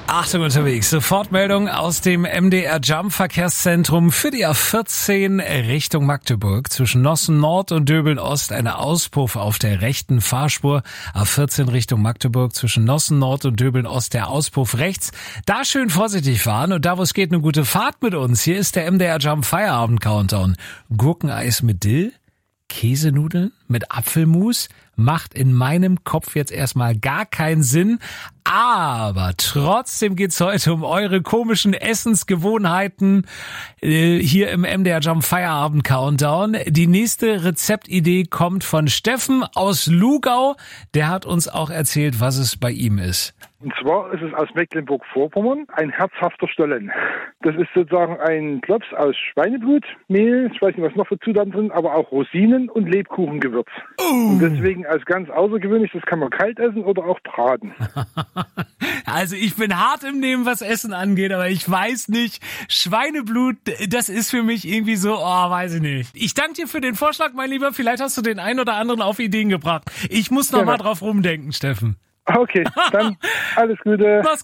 Achtung unterwegs, Sofortmeldung aus dem MDR Jump Verkehrszentrum für die A14 Richtung Magdeburg. Zwischen Nossen Nord und Döbeln Ost eine Auspuff auf der rechten Fahrspur. A14 Richtung Magdeburg zwischen Nossen Nord und Döbeln Ost der Auspuff rechts. Da schön vorsichtig fahren und da wo es geht eine gute Fahrt mit uns. Hier ist der MDR Jump Feierabend Countdown. Gurkeneis mit Dill, Käsenudeln mit Apfelmus macht in meinem Kopf jetzt erstmal gar keinen Sinn, aber trotzdem geht's heute um eure komischen Essensgewohnheiten hier im MDR Jump Feierabend Countdown. Die nächste Rezeptidee kommt von Steffen aus Lugau. Der hat uns auch erzählt, was es bei ihm ist. Und zwar ist es aus Mecklenburg-Vorpommern ein herzhafter Stollen. Das ist sozusagen ein Klops aus Schweineblut, Mehl, ich weiß nicht, was noch für Zutaten sind, aber auch Rosinen und Lebkuchengewürz. Und deswegen als ganz außergewöhnlich, das kann man kalt essen oder auch braten. Also ich bin hart im Nehmen, was Essen angeht, aber ich weiß nicht, Schweineblut, das ist für mich irgendwie so, weiß ich nicht. Ich danke dir für den Vorschlag, mein Lieber, vielleicht hast du den einen oder anderen auf Ideen gebracht. Ich muss noch mal drauf rumdenken, Steffen. Okay, dann alles Gute. Mach's